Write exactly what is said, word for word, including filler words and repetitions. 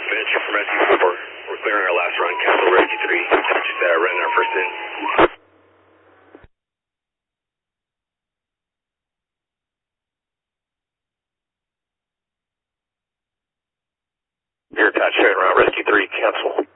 Bench from Rescue four. We're clearing our last run. Cancel Rescue three. Just uh, ran our first in. You're attached right around Rescue three. Cancel.